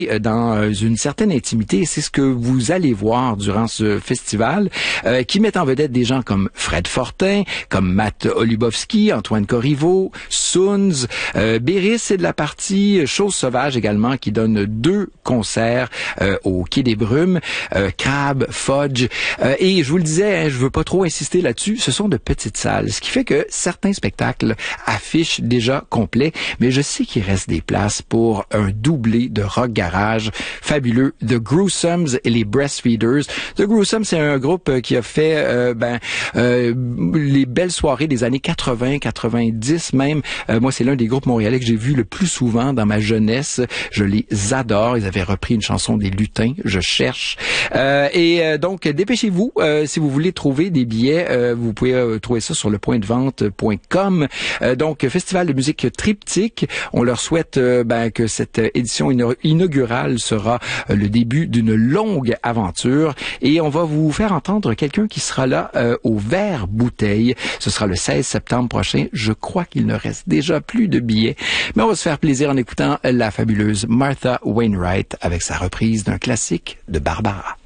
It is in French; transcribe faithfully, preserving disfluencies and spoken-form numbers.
dans une certaine intimité. C'est ce que vous allez voir durant ce festival, euh, qui met en vedette des gens comme Fred Fortin, comme Matt Olubowski, Antoine Corriveau, Soons, euh, Béris, c'est de la partie Chose Sauvage également, qui donne deux concerts euh, au Quai des Brumes, euh, Crab, Fudge, euh, et je vous le disais, hein, je veux pas trop insister là-dessus, ce sont de petites salles, ce qui fait que certains spectacles affichent déjà complet, mais je sais qu'il reste des places pour un doublé de rock garage fabuleux, The Gruesomes et les Breastfeeders. The Gruesomes, c'est un groupe qui a fait euh, ben euh, les belles soirées des années quatre-vingts, quatre-vingt-dix même. Euh, moi, c'est l'un des groupes montréalais que j'ai vu le plus souvent dans ma jeunesse. Je les adore. Ils avaient repris une chanson des Lutins, Je cherche. Euh, et euh, donc, dépêchez-vous. Euh, si vous voulez trouver des billets, euh, vous pouvez euh, trouver ça sur le point de vente point com. Euh, donc, Festival de musique Triptyque. On leur souhaite euh, ben, que cette édition inaugurale sera le début d'une longue aventure et on va vous faire entendre quelqu'un qui sera là euh, au Vert Bouteille. Ce sera le seize septembre prochain. Je crois qu'il ne reste déjà plus de billets, mais on va se faire plaisir en écoutant la fabuleuse Martha Wainwright avec sa reprise d'un classique de Barbara.